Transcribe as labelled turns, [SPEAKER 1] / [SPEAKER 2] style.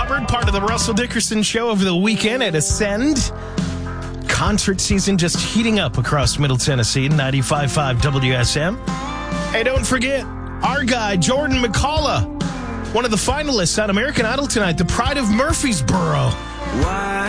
[SPEAKER 1] Shepard, part of the Russell Dickerson Show over the weekend at Ascend. Concert season just heating up across Middle Tennessee, 95.5 WSM. Hey, don't forget, our guy, Jordan McCullough, one of the finalists on American Idol tonight, the Pride of Murfreesboro.
[SPEAKER 2] Why?